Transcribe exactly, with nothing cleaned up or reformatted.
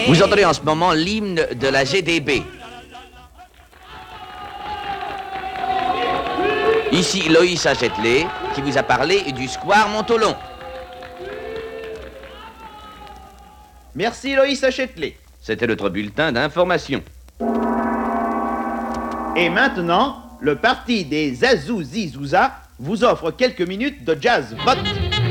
Vous entendez en ce moment l'hymne de la G D B. Ici Loïs Achatelet, qui vous a parlé du square Montolon. Merci Loïs Achatelet. C'était notre bulletin d'information. Et maintenant, le parti des Zazou Zizouza vous offre quelques minutes de jazz vote.